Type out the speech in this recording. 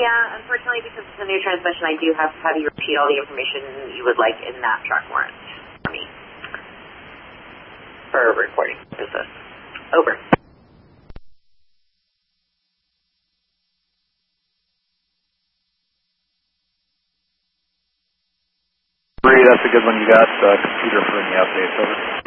Yeah, unfortunately, because it's a new transmission, I do have to have you repeat all the information you would like in that track warrant for me. For recording purposes. Over. That's a good one you got. Computer for any updates. Over.